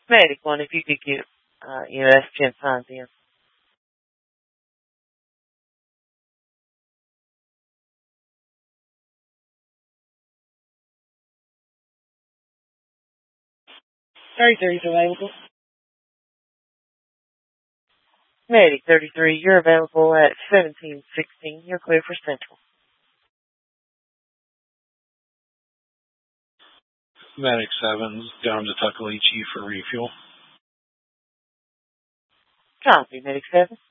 Medic 1, if you could get US 10 signs in. Is available. Medic 33, you're available at 1716. You're clear for Central. Medic 7's down to Tuckaleechee for refuel. Copy, Medic 7.